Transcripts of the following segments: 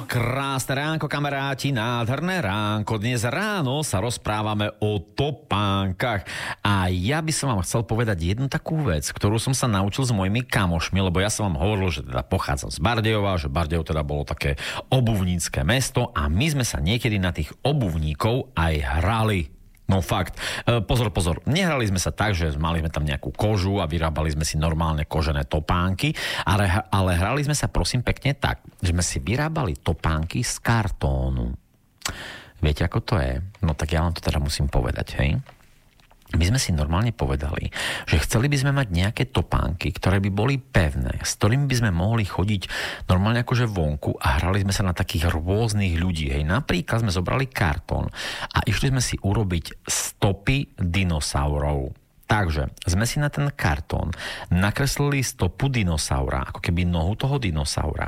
Krásne ránko, kamaráti, nádherné ránko. Dnes ráno sa rozprávame o topánkach. A ja by som vám chcel povedať jednu takú vec, ktorú som sa naučil s mojimi kamošmi, lebo ja som vám hovoril, že teda pochádzam z Bardejova, že Bardejov teda bolo také obuvnícke mesto a my sme sa niekedy na tých obuvníkov aj hrali. No fakt. Pozor. Nehrali sme sa tak, že mali sme tam nejakú kožu a vyrábali sme si normálne kožené topánky, ale hrali sme sa prosím pekne tak, že sme si vyrábali topánky z kartónu. Viete, ako to je? No tak ja vám to teda musím povedať, hej? My sme si normálne povedali, že chceli by sme mať nejaké topánky, ktoré by boli pevné, s ktorými by sme mohli chodiť normálne akože vonku a hrali sme sa na takých rôznych ľudí. Hej. Napríklad sme zobrali kartón a išli sme si urobiť stopy dinosaurov. Takže sme si na ten kartón nakreslili stopu dinosaura, ako keby nohu toho dinosaura.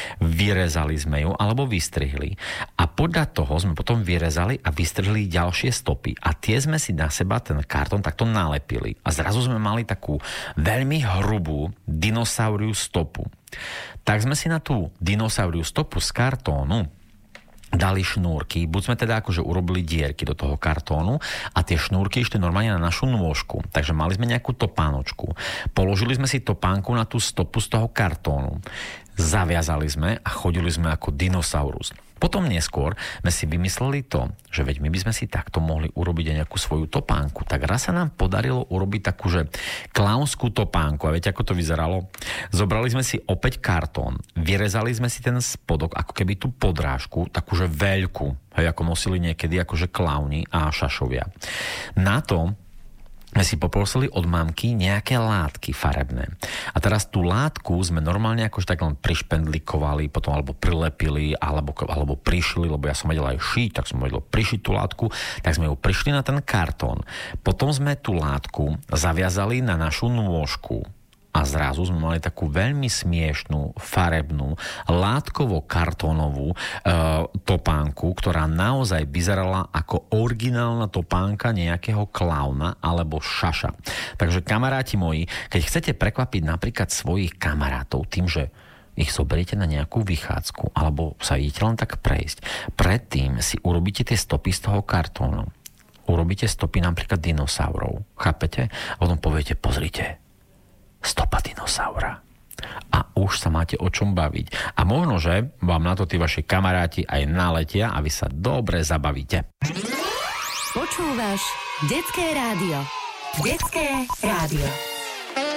Vyrezali sme ju alebo vystrihli a podľa toho sme potom vyrezali a vystrihli ďalšie stopy a tie sme si na seba ten kartón takto nalepili a zrazu sme mali takú veľmi hrubú dinosauriu stopu. Tak sme si na tú dinosauriu stopu z kartónu dali šnúrky, buď sme teda akože urobili dierky do toho kartónu a tie šnúrky išli normálne na našu nôžku. Takže mali sme nejakú topánočku. Položili sme si topánku na tú stopu z toho kartónu. Zaviazali sme a chodili sme ako dinosaurus. Potom neskôr sme si vymysleli to, že veď my by sme si takto mohli urobiť aj nejakú svoju topánku. Tak raz sa nám podarilo urobiť takú, že klaunskú topánku. A viete, ako to vyzeralo? Zobrali sme si opäť kartón, vyrezali sme si ten spodok, ako keby tú podrážku, takúže veľkú, hej, ako nosili niekedy akože klauni a šašovia. Na to sme si poprosili od mamky nejaké látky farebné. A teraz tú látku sme normálne akože tak len prišpendlikovali, potom alebo prilepili, alebo prišli, lebo ja som vedel aj šiť, tak som vedel prišiť tú látku, tak sme ju prišli na ten kartón. Potom sme tú látku zaviazali na našu nôžku. A zrazu sme mali takú veľmi smiešnú, farebnú, látkovo-kartónovú topánku, ktorá naozaj vyzerala ako originálna topánka nejakého klauna alebo šaša. Takže kamaráti moji, keď chcete prekvapiť napríklad svojich kamarátov tým, že ich zoberiete na nejakú vychádzku alebo sa idete len tak prejsť, predtým si urobíte tie stopy z toho kartónu. Urobíte stopy napríklad dinosaurov. Chápete? A potom poviete, pozrite, stopa dinosaura. A už sa máte o čom baviť. A možno, že vám na to tí vaši kamaráti aj naletia a vy sa dobre zabavíte. Počúvaš Detské rádio. Detské rádio.